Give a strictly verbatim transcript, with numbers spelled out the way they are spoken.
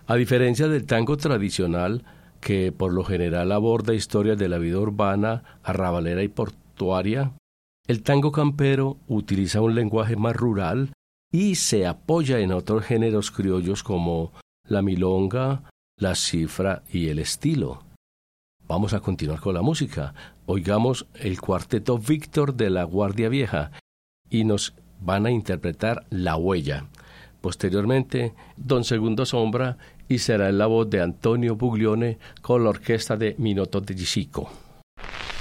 A diferencia del tango tradicional, que por lo general aborda historias de la vida urbana, arrabalera y portuaria, el tango campero utiliza un lenguaje más rural y se apoya en otros géneros criollos como la milonga, la cifra y el estilo. Vamos a continuar con la música. Oigamos el cuarteto Víctor de la Guardia Vieja y nos van a interpretar La Huella. Posteriormente, Don Segundo Sombra, y será en la voz de Antonio Buglione con la orquesta de Minotto de Gisico.